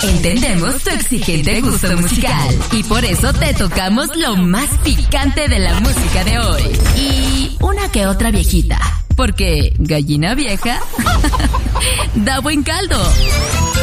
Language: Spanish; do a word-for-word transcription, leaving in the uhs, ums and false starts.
Entendemos tu exigente gusto musical y por eso te tocamos lo más picante de la música de hoy. Y una que otra viejita, porque gallina vieja da buen caldo.